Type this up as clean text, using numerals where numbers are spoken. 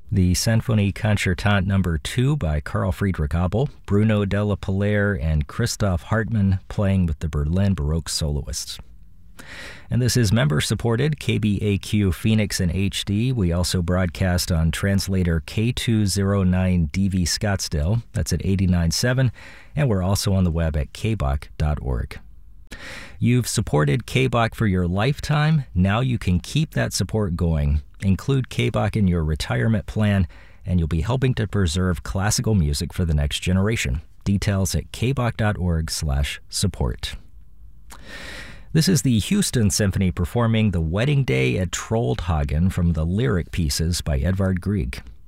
The Symphonie Concertante No. 2 by Carl Friedrich Abel, Bruno Della Pillaire, and Christoph Hartmann playing with the Berlin Baroque soloists. And this is member-supported KBAQ Phoenix in HD. We also broadcast on translator K209DV Scottsdale. That's at 89.7. And we're also on the web at kbach.org. You've supported KBAQ for your lifetime. Now you can keep that support going. Include KBAQ in your retirement plan, and you'll be helping to preserve classical music for the next generation. Details at kbach.org/support. This is the Houston Symphony performing The Wedding Day at Troldhagen from the Lyric Pieces by Edvard Grieg.